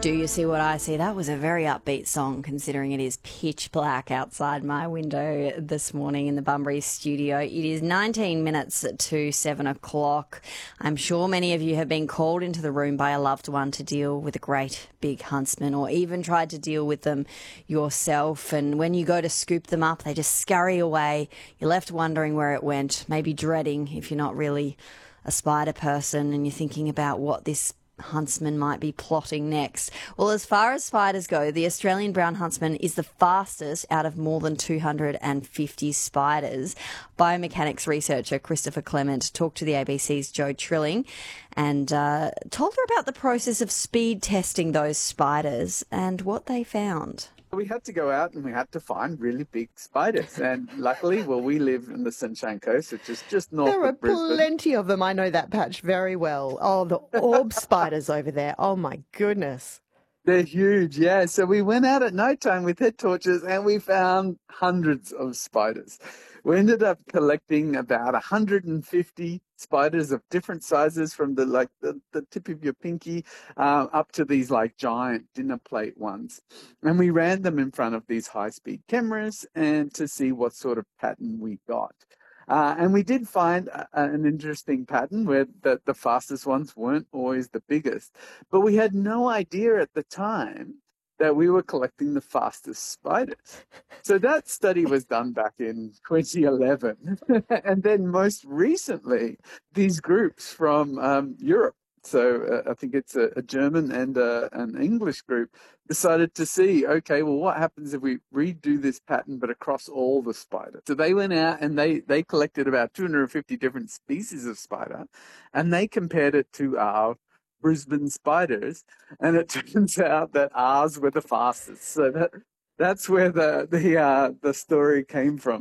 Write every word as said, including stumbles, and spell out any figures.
Do You See What I See? That was a very upbeat song considering it is pitch black outside my window this morning in the Bunbury studio. It is nineteen minutes to seven o'clock. I'm sure many of you have been called into the room by a loved one to deal with a great big huntsman, or even tried to deal with them yourself. And when you go to scoop them up, they just scurry away. You're left wondering where it went, maybe dreading if you're not really a spider person and you're thinking about what this huntsman might be plotting next. Well, as far as spiders go, the Australian brown huntsman is the fastest out of more than two hundred fifty spiders. Biomechanics researcher Christopher Clement talked to the A B C's Joe Trilling and uh, told her about the process of speed testing those spiders and what they found. We had to go out and we had to find really big spiders. And luckily, well, we live in the Sunshine Coast, which is just north There are of Brisbane. plenty of them. I know that patch very well. Oh, the orb spiders over there. Oh, my goodness. They're huge, yeah. So we went out at night time with head torches and we found hundreds of spiders. We ended up collecting about one hundred fifty spiders of different sizes, from the like the, the tip of your pinky uh, up to these like giant dinner plate ones. And we ran them in front of these high-speed cameras and to see what sort of pattern we got. Uh, and we did find a, an interesting pattern where the, the fastest ones weren't always the biggest. But we had no idea at the time that we were collecting the fastest spiders. So that study was done back in twenty eleven. And then most recently, these groups from um, Europe, so uh, I think it's a, a German and uh, an English group, decided to see, okay, well, what happens if we redo this pattern but across all the spiders? So they went out and they, they collected about two hundred fifty different species of spider, and they compared it to our Brisbane spiders, and it turns out that ours were the fastest. So that that's where the the uh, the story came from.